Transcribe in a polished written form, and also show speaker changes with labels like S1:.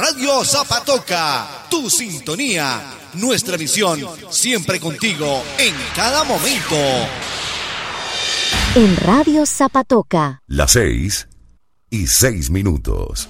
S1: Radio Zapatoca, tu sintonía, nuestra misión, siempre contigo en cada momento.
S2: En Radio Zapatoca.
S3: Las 6:06.